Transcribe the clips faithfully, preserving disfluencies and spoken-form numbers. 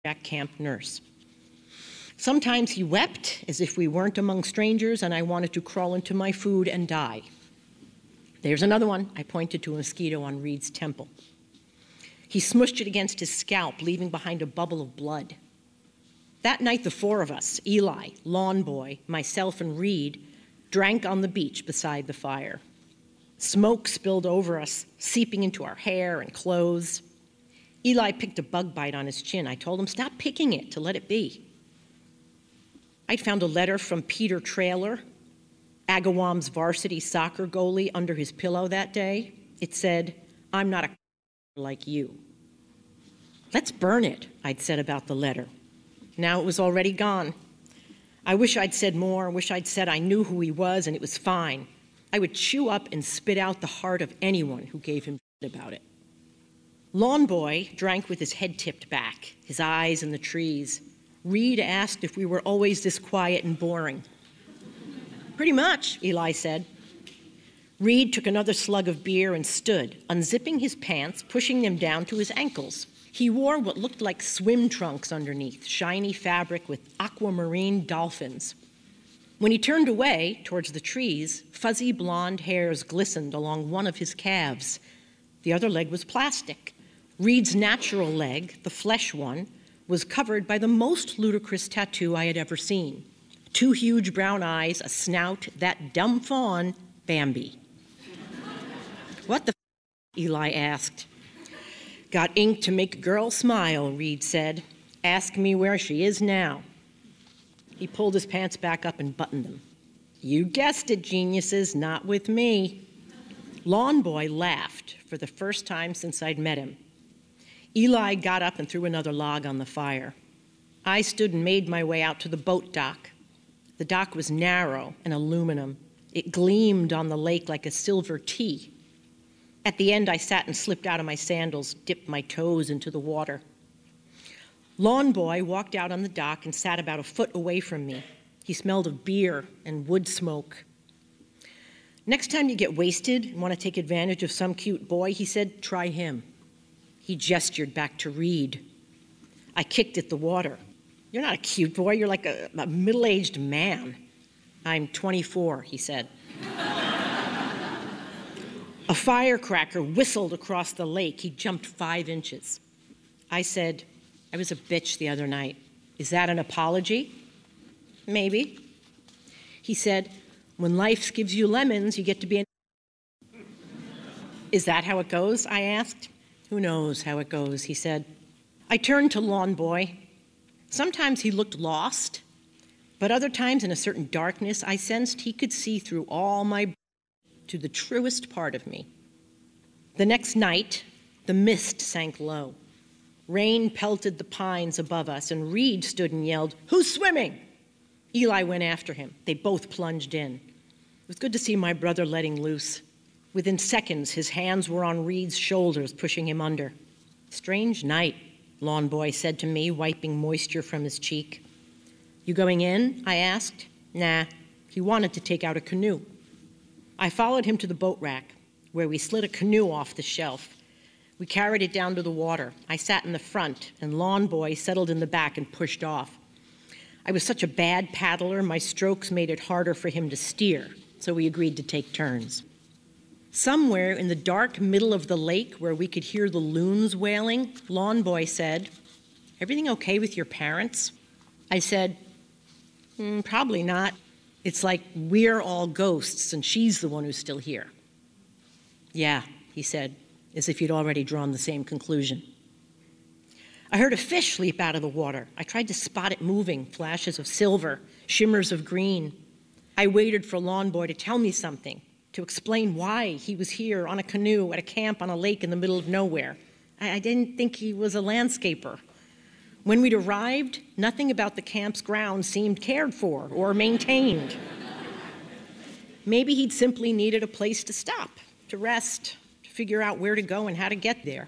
Jack camp nurse. Sometimes he wept as if we weren't among strangers and I wanted to crawl into my food and die. There's another one. I pointed to a mosquito on Reed's temple. He smushed it against his scalp, leaving behind a bubble of blood. That night, the four of us, Eli, Lawn Boy, myself, and Reed, drank on the beach beside the fire. Smoke spilled over us, seeping into our hair and clothes. Eli picked a bug bite on his chin. I told him, stop picking it, to let it be. I'd found a letter from Peter Traylor, Agawam's varsity soccer goalie, under his pillow that day. It said, I'm not a like you. Let's burn it, I'd said about the letter. Now it was already gone. I wish I'd said more. I wish I'd said I knew who he was and it was fine. I would chew up and spit out the heart of anyone who gave him shit about it. Lawn Boy drank with his head tipped back, his eyes in the trees. Reed asked if we were always this quiet and boring. Pretty much, Eli said. Reed took another slug of beer and stood, unzipping his pants, pushing them down to his ankles. He wore what looked like swim trunks underneath, shiny fabric with aquamarine dolphins. When he turned away towards the trees, fuzzy blonde hairs glistened along one of his calves. The other leg was plastic. Reed's natural leg, the flesh one, was covered by the most ludicrous tattoo I had ever seen. Two huge brown eyes, a snout, that dumb fawn, Bambi. What the f***? Eli asked. Got ink to make a girl smile, Reed said. Ask me where she is now. He pulled his pants back up and buttoned them. You guessed it, geniuses, not with me. Lawn Boy laughed for the first time since I'd met him. Eli got up and threw another log on the fire. I stood and made my way out to the boat dock. The dock was narrow and aluminum. It gleamed on the lake like a silver T. At the end, I sat and slipped out of my sandals, dipped my toes into the water. Lawn Boy walked out on the dock and sat about a foot away from me. He smelled of beer and wood smoke. Next time you get wasted and want to take advantage of some cute boy, he said, try him. He gestured back to Reed. I kicked at the water. You're not a cute boy, you're like a, a middle-aged man. I'm twenty-four, he said. A firecracker whistled across the lake. He jumped five inches. I said, I was a bitch the other night. Is that an apology? Maybe. He said, when life gives you lemons, you get to be an... Is that how it goes? I asked. Who knows how it goes, he said. I turned to Lawn Boy. Sometimes he looked lost, but other times in a certain darkness, I sensed he could see through all my to the truest part of me. The next night, the mist sank low. Rain pelted the pines above us, and Reed stood and yelled, who's swimming? Eli went after him. They both plunged in. It was good to see my brother letting loose. Within seconds, his hands were on Reed's shoulders, pushing him under. Strange night, Lawn Boy said to me, wiping moisture from his cheek. You going in? I asked. Nah, he wanted to take out a canoe. I followed him to the boat rack, where we slid a canoe off the shelf. We carried it down to the water. I sat in the front, and Lawn Boy settled in the back and pushed off. I was such a bad paddler, my strokes made it harder for him to steer, so we agreed to take turns. Somewhere in the dark middle of the lake, where we could hear the loons wailing, Lawn Boy said, everything okay with your parents? I said, mm, probably not. It's like we're all ghosts and she's the one who's still here. Yeah, he said, as if he'd already drawn the same conclusion. I heard a fish leap out of the water. I tried to spot it moving, flashes of silver, shimmers of green. I waited for Lawn Boy to tell me something, to explain why he was here on a canoe at a camp on a lake in the middle of nowhere. I, I didn't think he was a landscaper. When we'd arrived, nothing about the camp's grounds seemed cared for or maintained. Maybe he'd simply needed a place to stop, to rest, to figure out where to go and how to get there.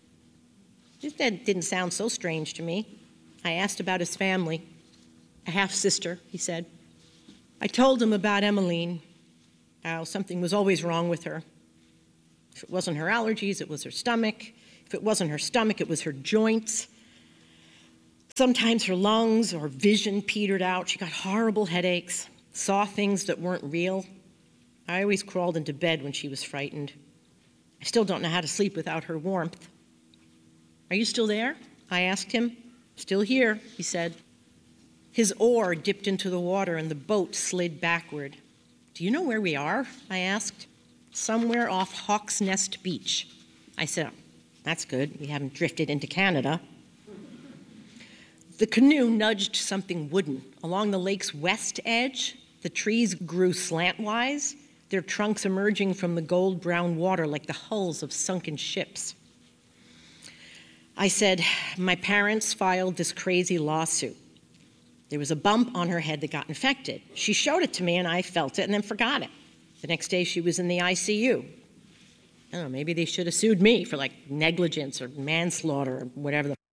That didn't sound so strange to me. I asked about his family. A half-sister, he said. I told him about Emmeline, how something was always wrong with her. If it wasn't her allergies, it was her stomach. If it wasn't her stomach, it was her joints. Sometimes her lungs or vision petered out. She got horrible headaches, saw things that weren't real. I always crawled into bed when she was frightened. I still don't know how to sleep without her warmth. "Are you still there?" I asked him. "Still here," he said. His oar dipped into the water and the boat slid backward. "Do you know where we are?" I asked. "Somewhere off Hawk's Nest Beach." I said, "Oh, that's good. We haven't drifted into Canada." The canoe nudged something wooden. Along the lake's west edge, the trees grew slantwise, their trunks emerging from the gold-brown water like the hulls of sunken ships. I said, "My parents filed this crazy lawsuit. There was a bump on her head that got infected. She showed it to me, and I felt it and then forgot it. The next day, she was in the I C U. I don't know, maybe they should have sued me for, like, negligence or manslaughter or whatever the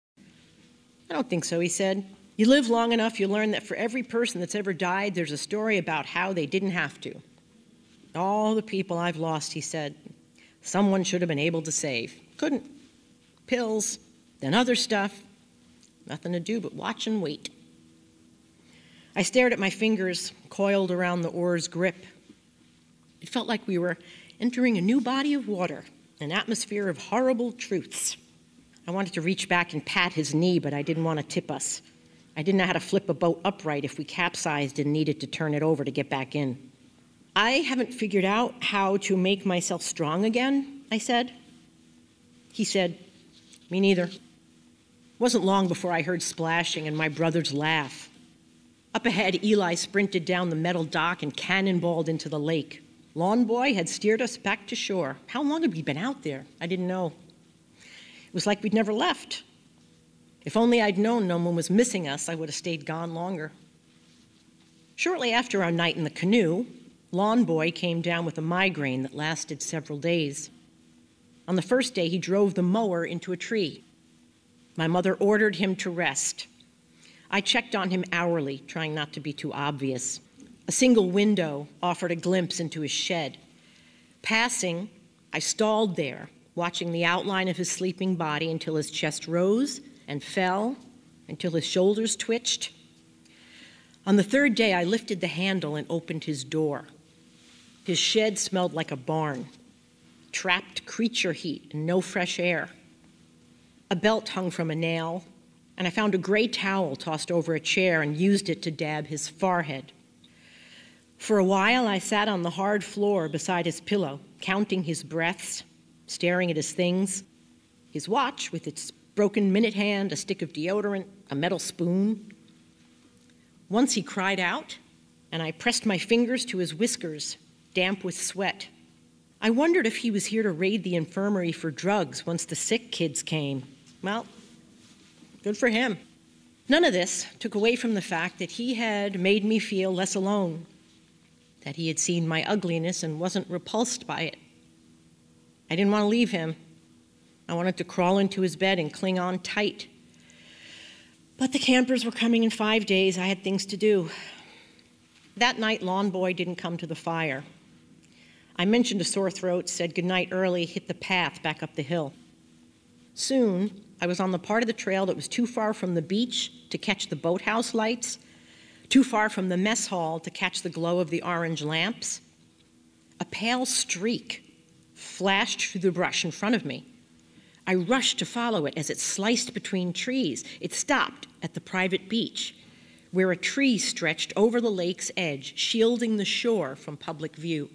I don't think so," he said. "You live long enough, you learn that for every person that's ever died, there's a story about how they didn't have to. All the people I've lost," he said, "someone should have been able to save. Couldn't. Pills, then other stuff. Nothing to do but watch and wait." I stared at my fingers coiled around the oar's grip. It felt like we were entering a new body of water, an atmosphere of horrible truths. I wanted to reach back and pat his knee, but I didn't want to tip us. I didn't know how to flip a boat upright if we capsized and needed to turn it over to get back in. "I haven't figured out how to make myself strong again," I said. He said, "Me neither." It wasn't long before I heard splashing and my brother's laugh. Up ahead, Eli sprinted down the metal dock and cannonballed into the lake. Lawn Boy had steered us back to shore. How long had we been out there? I didn't know. It was like we'd never left. If only I'd known no one was missing us, I would have stayed gone longer. Shortly after our night in the canoe, Lawn Boy came down with a migraine that lasted several days. On the first day, he drove the mower into a tree. My mother ordered him to rest. I checked on him hourly, trying not to be too obvious. A single window offered a glimpse into his shed. Passing, I stalled there, watching the outline of his sleeping body until his chest rose and fell, until his shoulders twitched. On the third day, I lifted the handle and opened his door. His shed smelled like a barn, trapped creature heat and no fresh air. A belt hung from a nail, and I found a gray towel tossed over a chair and used it to dab his forehead. For a while, I sat on the hard floor beside his pillow, counting his breaths, staring at his things, his watch with its broken minute hand, a stick of deodorant, a metal spoon. Once he cried out, and I pressed my fingers to his whiskers, damp with sweat. I wondered if he was here to raid the infirmary for drugs once the sick kids came. Well, good for him. None of this took away from the fact that he had made me feel less alone, that he had seen my ugliness and wasn't repulsed by it. I didn't want to leave him. I wanted to crawl into his bed and cling on tight. But the campers were coming in five days. I had things to do. That night, Lawn Boy didn't come to the fire. I mentioned a sore throat, said goodnight early, hit the path back up the hill. Soon, I was on the part of the trail that was too far from the beach to catch the boathouse lights, too far from the mess hall to catch the glow of the orange lamps. A pale streak flashed through the brush in front of me. I rushed to follow it as it sliced between trees. It stopped at the private beach, where a tree stretched over the lake's edge, shielding the shore from public view.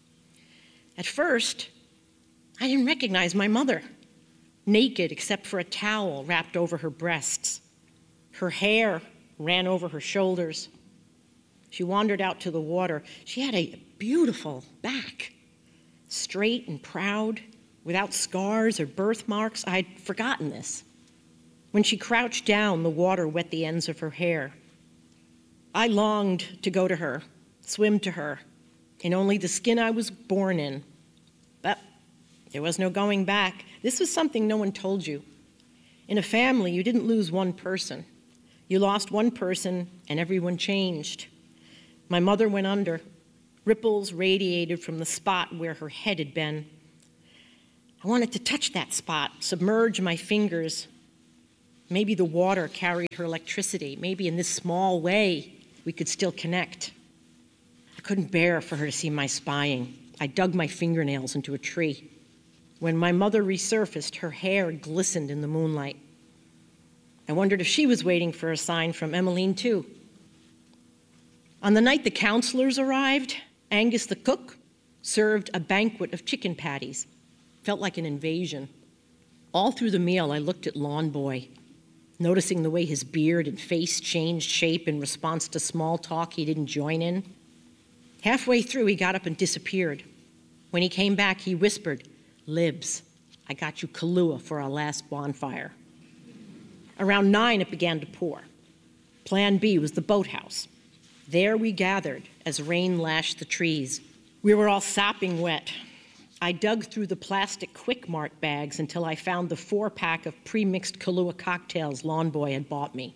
At first, I didn't recognize my mother, naked except for a towel wrapped over her breasts. Her hair ran over her shoulders. She wandered out to the water. She had a beautiful back, straight and proud, without scars or birthmarks. I'd forgotten this. When she crouched down, the water wet the ends of her hair. I longed to go to her, swim to her, in only the skin I was born in. But there was no going back. This was something no one told you. In a family, you didn't lose one person. You lost one person, and everyone changed. My mother went under. Ripples radiated from the spot where her head had been. I wanted to touch that spot, submerge my fingers. Maybe the water carried her electricity. Maybe in this small way we could still connect. I couldn't bear for her to see my spying. I dug my fingernails into a tree. When my mother resurfaced, her hair glistened in the moonlight. I wondered if she was waiting for a sign from Emmeline too. On the night the counselors arrived, Angus the cook served a banquet of chicken patties. Felt like an invasion. All through the meal, I looked at Lawn Boy, noticing the way his beard and face changed shape in response to small talk he didn't join in. Halfway through, he got up and disappeared. When he came back, he whispered, "Libs, I got you Kahlua for our last bonfire." Around nine, it began to pour. Plan B was the boathouse. There we gathered as rain lashed the trees. We were all sopping wet. I dug through the plastic Quick Mart bags until I found the four-pack of pre-mixed Kahlua cocktails Lawn Boy had bought me.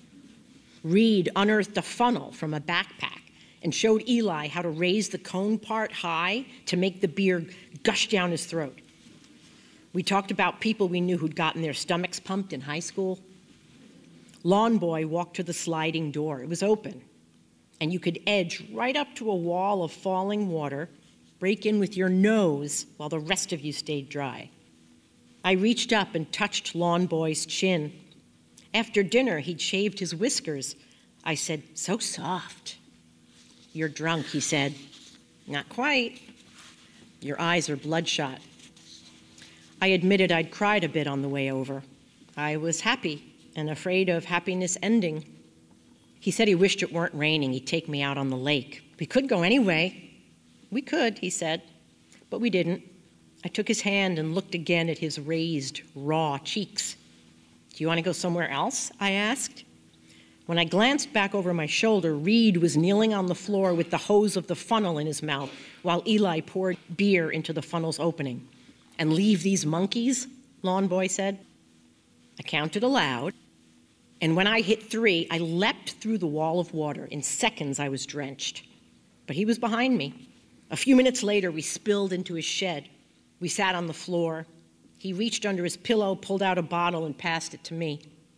Reed unearthed a funnel from a backpack and showed Eli how to raise the cone part high to make the beer gush down his throat. We talked about people we knew who'd gotten their stomachs pumped in high school. Lawn Boy walked to the sliding door. It was open, and you could edge right up to a wall of falling water, break in with your nose while the rest of you stayed dry. I reached up and touched Lawn Boy's chin. After dinner, he'd shaved his whiskers. I said, "So soft." "You're drunk," he said. "Not quite." "Your eyes are bloodshot." I admitted I'd cried a bit on the way over. I was happy and afraid of happiness ending. He said he wished it weren't raining. He'd take me out on the lake. We could go anyway. We could, he said, but we didn't. I took his hand and looked again at his raised, raw cheeks. "Do you want to go somewhere else?" I asked. When I glanced back over my shoulder, Reed was kneeling on the floor with the hose of the funnel in his mouth while Eli poured beer into the funnel's opening. "And leave these monkeys?" Lawn Boy said. I counted aloud, and when I hit three, I leapt through the wall of water. In seconds, I was drenched. But he was behind me. A few minutes later, we spilled into his shed. We sat on the floor. He reached under his pillow, pulled out a bottle, and passed it to me.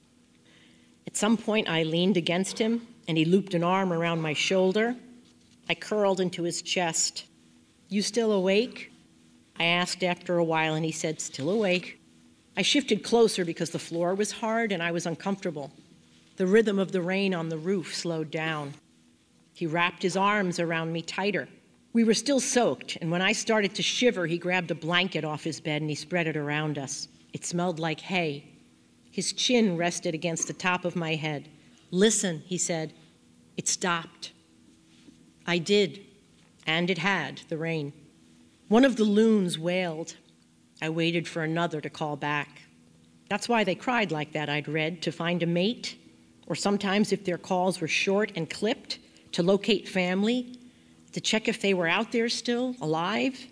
At some point, I leaned against him, and he looped an arm around my shoulder. I curled into his chest. "You still awake?" I asked after a while, and he said, "Still awake." I shifted closer because the floor was hard and I was uncomfortable. The rhythm of the rain on the roof slowed down. He wrapped his arms around me tighter. We were still soaked, and when I started to shiver, he grabbed a blanket off his bed and he spread it around us. It smelled like hay. His chin rested against the top of my head. "Listen," he said. It stopped. I did, and it had, the rain. One of the loons wailed. I waited for another to call back. That's why they cried like that, I'd read, to find a mate, or sometimes if their calls were short and clipped, to locate family, to check if they were out there still, alive.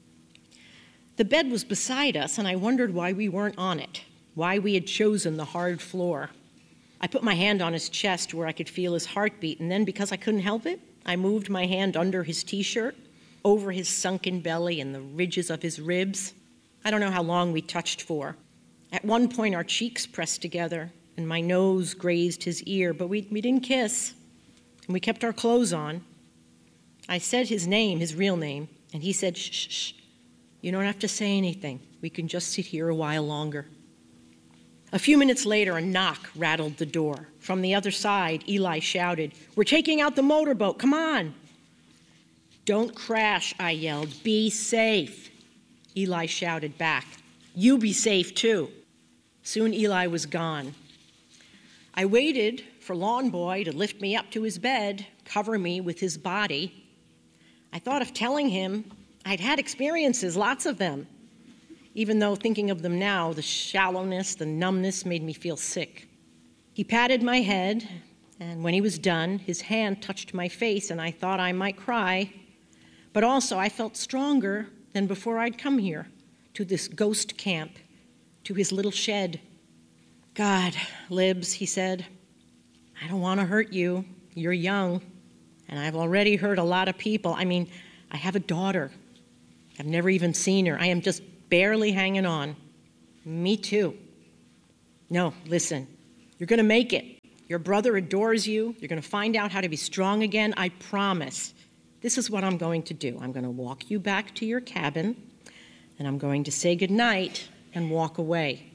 The bed was beside us, and I wondered why we weren't on it, why we had chosen the hard floor. I put my hand on his chest where I could feel his heartbeat, and then, because I couldn't help it, I moved my hand under his T-shirt, over his sunken belly and the ridges of his ribs. I don't know how long we touched for. At one point, our cheeks pressed together, and my nose grazed his ear, but we, we didn't kiss, and we kept our clothes on. I said his name, his real name, and he said, "Shh, shh, shh. You don't have to say anything. We can just sit here a while longer." A few minutes later, a knock rattled the door. From the other side, Eli shouted, "We're taking out the motorboat, come on." "Don't crash," I yelled. "Be safe." Eli shouted back, "You be safe too." Soon Eli was gone. I waited for Lawn Boy to lift me up to his bed, cover me with his body. I thought of telling him I'd had experiences, lots of them, even though thinking of them now, the shallowness, the numbness made me feel sick. He patted my head, and when he was done, his hand touched my face, and I thought I might cry. But also, I felt stronger than before I'd come here, to this ghost camp, to his little shed. "God, Libs," he said, "I don't want to hurt you. You're young, and I've already hurt a lot of people. I mean, I have a daughter. I've never even seen her. I am just barely hanging on." "Me too." No, listen, you're going to make it. Your brother adores you. You're going to find out how to be strong again. I promise. This is what I'm going to do. I'm going to walk you back to your cabin, and I'm going to say goodnight and walk away.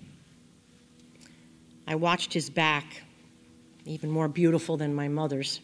I watched his back, even more beautiful than my mother's.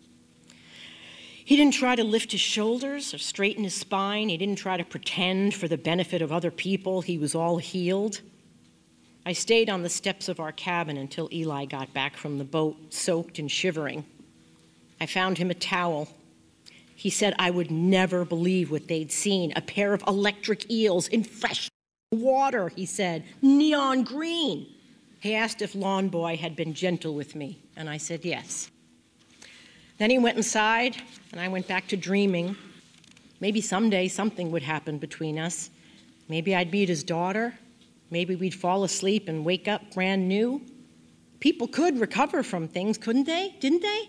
He didn't try to lift his shoulders or straighten his spine. He didn't try to pretend for the benefit of other people he was all healed. I stayed on the steps of our cabin until Eli got back from the boat, soaked and shivering. I found him a towel. He said I would never believe what they'd seen, a pair of electric eels in fresh water, he said, neon green. He asked if Lawn Boy had been gentle with me, and I said yes. Then he went inside, and I went back to dreaming. Maybe someday something would happen between us. Maybe I'd meet his daughter. Maybe we'd fall asleep and wake up brand new. People could recover from things, couldn't they? Didn't they?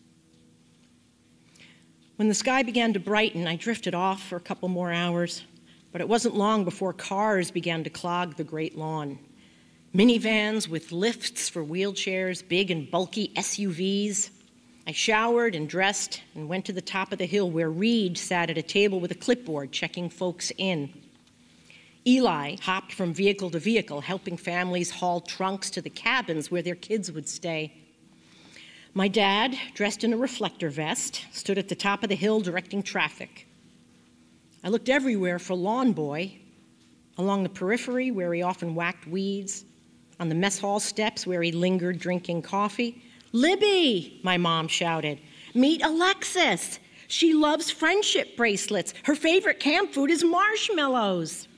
When the sky began to brighten, I drifted off for a couple more hours, but it wasn't long before cars began to clog the great lawn. Minivans with lifts for wheelchairs, big and bulky S U Vs. I showered and dressed and went to the top of the hill where Reed sat at a table with a clipboard checking folks in. Eli hopped from vehicle to vehicle, helping families haul trunks to the cabins where their kids would stay. My dad, dressed in a reflector vest, stood at the top of the hill directing traffic. I looked everywhere for Lawn Boy, along the periphery where he often whacked weeds, on the mess hall steps where he lingered drinking coffee. Libby, my mom shouted, meet Alexis. She loves friendship bracelets. Her favorite camp food is marshmallows.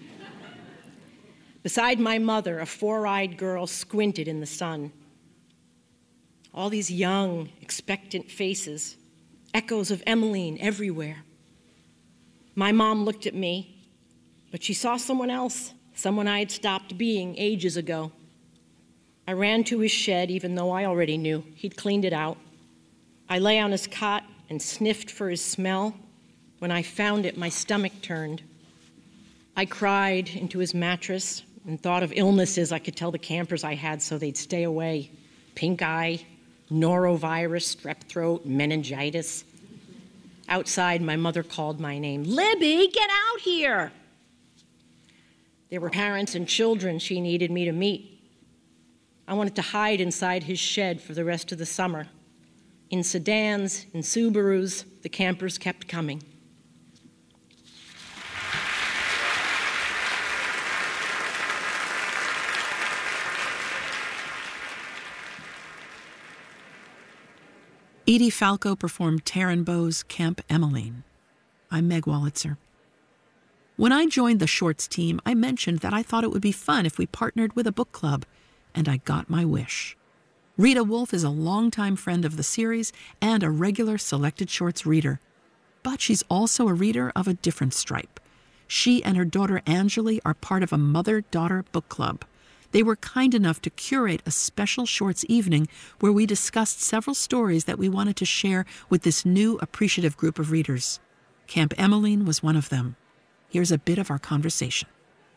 Beside my mother, a four-eyed girl squinted in the sun. All these young, expectant faces, echoes of Emmeline everywhere. My mom looked at me, but she saw someone else, someone I had stopped being ages ago. I ran to his shed, even though I already knew he'd cleaned it out. I lay on his cot and sniffed for his smell. When I found it, my stomach turned. I cried into his mattress and thought of illnesses I could tell the campers I had so they'd stay away. Pink eye, norovirus, strep throat, meningitis. Outside, my mother called my name. Libby, get out here! There were parents and children she needed me to meet. I wanted to hide inside his shed for the rest of the summer. In sedans, in Subarus, the campers kept coming. Edie Falco performed Taryn Bow's Camp Emmeline. I'm Meg Wolitzer. When I joined the Shorts team, I mentioned that I thought it would be fun if we partnered with a book club, and I got my wish. Rita Wolf is a longtime friend of the series and a regular Selected Shorts reader. But she's also a reader of a different stripe. She and her daughter Anjali are part of a mother-daughter book club. They were kind enough to curate a special Shorts evening where we discussed several stories that we wanted to share with this new appreciative group of readers. Camp Emmeline was one of them. Here's a bit of our conversation.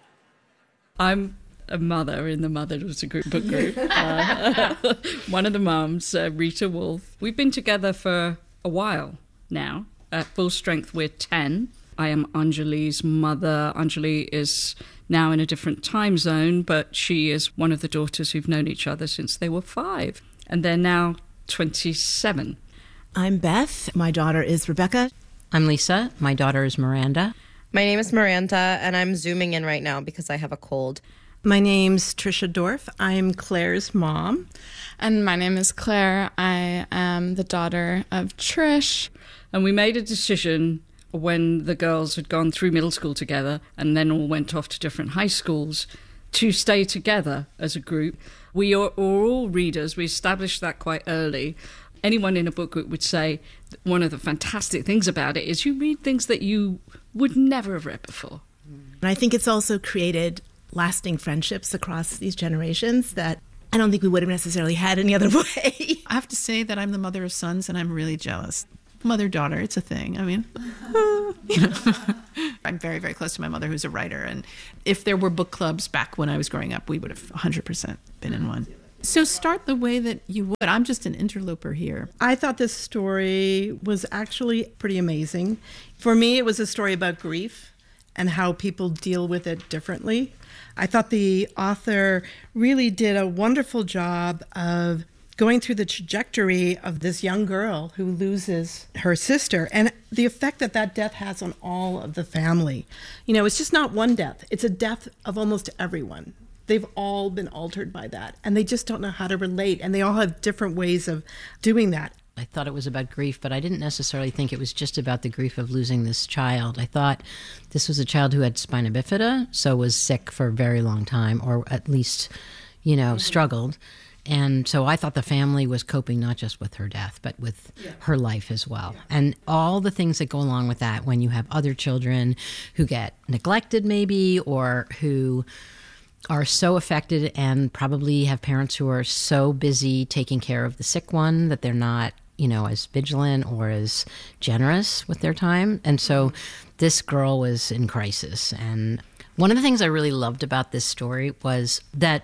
I'm a mother in the Mother Daughter Group book group. Uh, one of the mums, uh, Rita Wolf. We've been together for a while now. At full strength, we're ten. I am Anjali's mother. Anjali is now in a different time zone, but she is one of the daughters who've known each other since they were five. And they're now twenty-seven. I'm Beth. My daughter is Rebecca. I'm Lisa. My daughter is Miranda. My name is Miranda, and I'm zooming in right now because I have a cold. My name's Trisha Dorff. I'm Claire's mom. And my name is Claire. I am the daughter of Trish. And we made a decision when the girls had gone through middle school together and then all went off to different high schools to stay together as a group. We are, are all readers. We established that quite early. Anyone in a book group would say one of the fantastic things about it is you read things that you would never have read before. And I think it's also created lasting friendships across these generations that I don't think we would have necessarily had any other way. I have to say that I'm the mother of sons and I'm really jealous. Mother-daughter, it's a thing. I mean... You know, I'm very, very close to my mother, who's a writer. And if there were book clubs back when I was growing up, we would have one hundred percent been in one. So start the way that you would. I'm just an interloper here. I thought this story was actually pretty amazing. For me, it was a story about grief and how people deal with it differently. I thought the author really did a wonderful job of going through the trajectory of this young girl who loses her sister and the effect that that death has on all of the family. You know, it's just not one death. It's a death of almost everyone. They've all been altered by that, and they just don't know how to relate, and they all have different ways of doing that. I thought it was about grief, but I didn't necessarily think it was just about the grief of losing this child. I thought this was a child who had spina bifida, so was sick for a very long time, or at least, you know, struggled. And so I thought the family was coping not just with her death, but with yeah. her life as well. Yeah. And all the things that go along with that when you have other children who get neglected maybe, or who are so affected and probably have parents who are so busy taking care of the sick one that they're not, you know, as vigilant or as generous with their time. And so this girl was in crisis. And one of the things I really loved about this story was that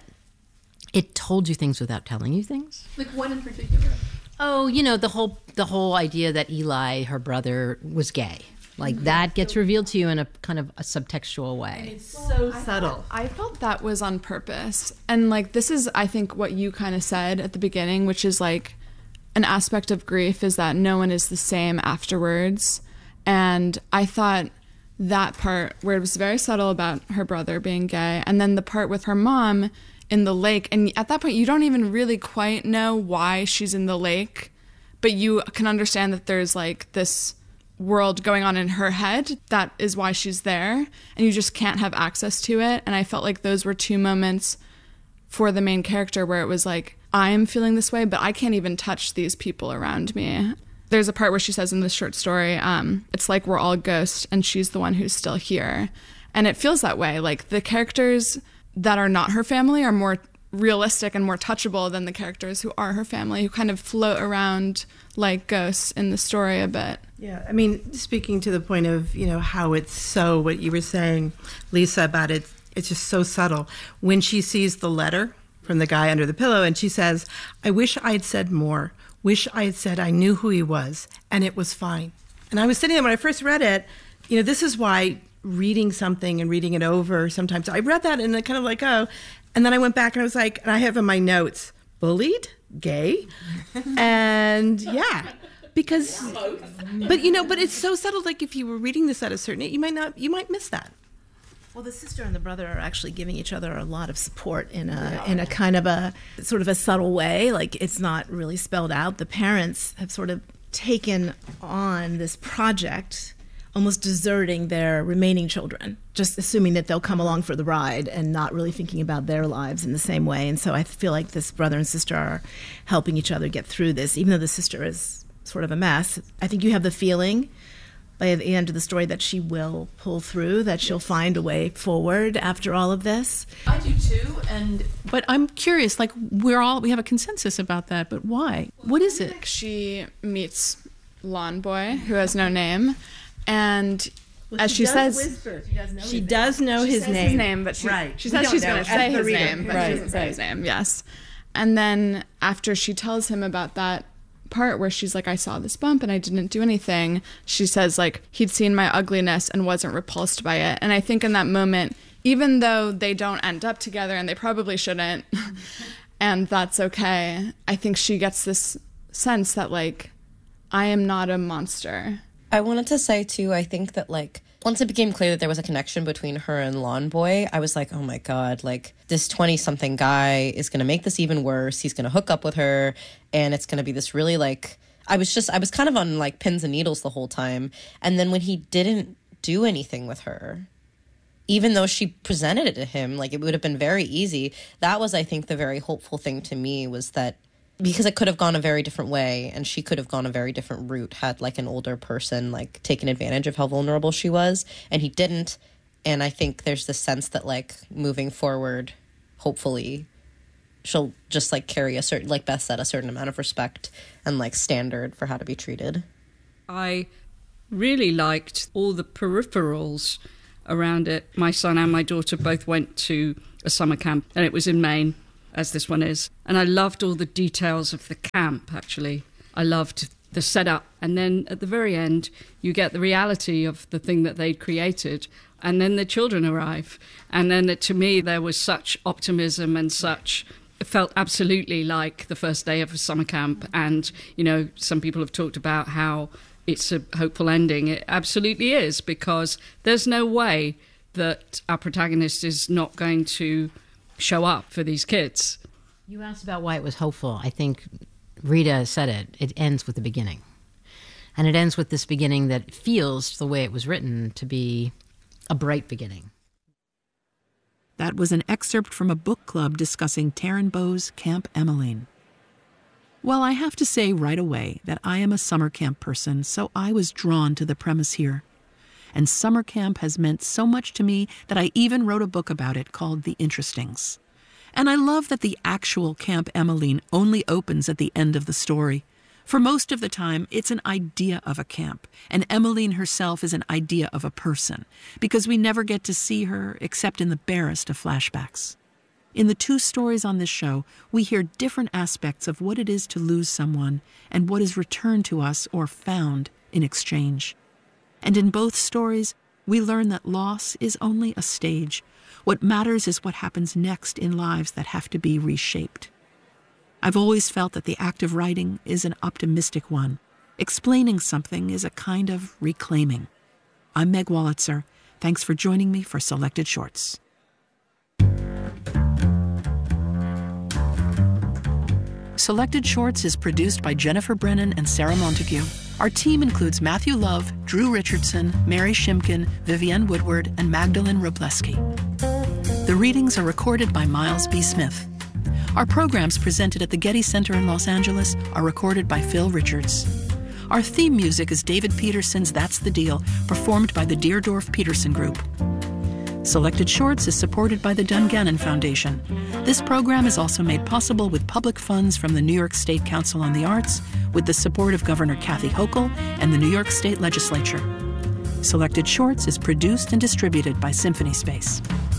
it told you things without telling you things. Like what in particular? Oh, you know, the whole the whole idea that Eli, her brother, was gay. Like mm-hmm. that gets revealed to you in a kind of a subtextual way. And it's so I subtle. Felt, I felt that was on purpose. And like this is, I think, what you kind of said at the beginning, which is like an aspect of grief is that no one is the same afterwards. And I thought that part where it was very subtle about her brother being gay, and then the part with her mom in the lake, and at that point you don't even really quite know why she's in the lake, but you can understand that there's like this world going on in her head that is why she's there, and you just can't have access to it. And I felt like those were two moments for the main character where it was like, I'm feeling this way, but I can't even touch these people around me. There's a part where she says in this short story, um, it's like we're all ghosts and she's the one who's still here. And it feels that way. Like the characters that are not her family are more realistic and more touchable than the characters who are her family, who kind of float around like ghosts in the story a bit. Yeah, I mean, speaking to the point of, you know, how it's so, what you were saying, Lisa, about it, it's just so subtle. When she sees the letter from the guy under the pillow and she says, I wish I'd said more. Wish I had said I knew who he was and it was fine. And I was sitting there when I first read it, you know, this is why reading something and reading it over sometimes, I read that and I kind of like, oh, and then I went back and I was like, and I have in my notes, bullied, gay, and yeah, because, but you know, but it's so subtle, like if you were reading this at a certain age, you might not, you might miss that. Well, the sister and the brother are actually giving each other a lot of support in a in a kind of a sort of a subtle way. Like it's not really spelled out. The parents have sort of taken on this project, almost deserting their remaining children, just assuming that they'll come along for the ride and not really thinking about their lives in the same way. And so I feel like this brother and sister are helping each other get through this, even though the sister is sort of a mess. I think you have the feeling by the end of the story that she will pull through, that she'll find a way forward after all of this. I do too, and but I'm curious, like we're all, we have a consensus about that, but why? What is it? She meets Lawn Boy, who has no name, and well, as she, she says, whisper. She does know, she his, does name. know she his says name. his name, but she, right. she says she's going to say his name, but right, she doesn't say right. his name. Yes, and then after she tells him about that part where she's like, I saw this bump and I didn't do anything, she says like he'd seen my ugliness and wasn't repulsed by it. And I think in that moment, even though they don't end up together and they probably shouldn't, and that's okay, I think she gets this sense that like, I am not a monster. I wanted to say too, I think that like once it became clear that there was a connection between her and Lawn Boy, I was like, oh my God, like this twenty-something guy is going to make this even worse. He's going to hook up with her and it's going to be this really like, I was just, I was kind of on like pins and needles the whole time. And then when he didn't do anything with her, even though she presented it to him, like it would have been very easy. That was, I think, the very hopeful thing to me was that because it could have gone a very different way and she could have gone a very different route had like an older person like taken advantage of how vulnerable she was, and he didn't. And I think there's this sense that like moving forward, hopefully she'll just like carry a certain, like Beth said, a certain amount of respect and like standard for how to be treated. I really liked all the peripherals around it. My son and my daughter both went to a summer camp, and it was in Maine, as this one is. And I loved all the details of the camp, actually. I loved the setup. And then at the very end, you get the reality of the thing that they'd created. And then the children arrive. And then it, to me, there was such optimism and such... It felt absolutely like the first day of a summer camp. And, you know, some people have talked about how it's a hopeful ending. It absolutely is, because there's no way that our protagonist is not going to show up for these kids. You asked about why it was hopeful. I think Rita said it. It ends with the beginning. And it ends with this beginning that feels, the way it was written, to be a bright beginning. That was an excerpt from a book club discussing Taryn Bow's Camp Emmeline. Well, I have to say right away that I am a summer camp person, so I was drawn to the premise here. And summer camp has meant so much to me that I even wrote a book about it called The Interestings. And I love that the actual Camp Emmeline only opens at the end of the story. For most of the time, it's an idea of a camp, and Emmeline herself is an idea of a person, because we never get to see her except in the barest of flashbacks. In the two stories on this show, we hear different aspects of what it is to lose someone and what is returned to us or found in exchange. And in both stories, we learn that loss is only a stage. What matters is what happens next in lives that have to be reshaped. I've always felt that the act of writing is an optimistic one. Explaining something is a kind of reclaiming. I'm Meg Wolitzer. Thanks for joining me for Selected Shorts. Selected Shorts is produced by Jennifer Brennan and Sarah Montague. Our team includes Matthew Love, Drew Richardson, Mary Shimkin, Vivienne Woodward, and Magdalene Robleski. The readings are recorded by Miles B. Smith. Our programs presented at the Getty Center in Los Angeles are recorded by Phil Richards. Our theme music is David Peterson's That's the Deal, performed by the Deerdorf Peterson Group. Selected Shorts is supported by the Dungannon Foundation. This program is also made possible with public funds from the New York State Council on the Arts, with the support of Governor Kathy Hochul and the New York State Legislature. Selected Shorts is produced and distributed by Symphony Space.